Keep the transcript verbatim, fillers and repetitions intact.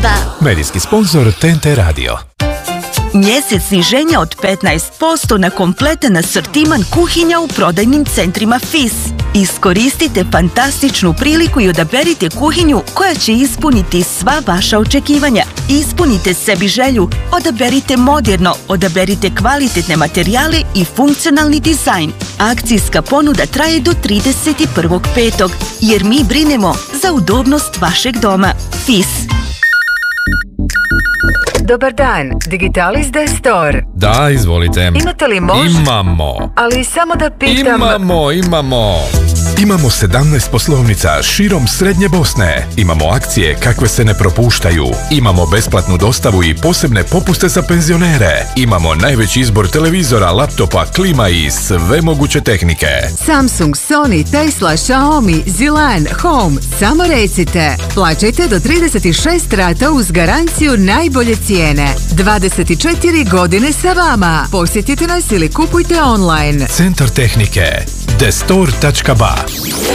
ba. Medijski sponsor T N T Radio. Mjesec sniženja od petnaest posto na kompletan asortiman kuhinja u prodajnim centrima F I S. Iskoristite fantastičnu priliku i odaberite kuhinju koja će ispuniti sva vaša očekivanja. Ispunite sebi želju, odaberite moderno, odaberite kvalitetne materijale i funkcionalni dizajn. Akcijska ponuda traje do trideset prvog petog jer mi brinemo za udobnost vašeg doma. F I S. Dobar dan, Digitalis Store. Da, izvolite. Imate li možda? Imamo. Ali samo da pitam... Imamo, imamo. Imamo sedamnaest poslovnica širom Srednje Bosne. Imamo akcije kakve se ne propuštaju. Imamo besplatnu dostavu i posebne popuste za penzionere. Imamo najveći izbor televizora, laptopa, klima i sve moguće tehnike. Samsung, Sony, Tesla, Xiaomi, Zilan, Home. Samo recite. Plaćajte do trideset šest rata uz garanciju najbolje cijene. dvadeset četiri godine sa vama. Posjetite nas ili kupujte online. Centar tehnike. The store točka ba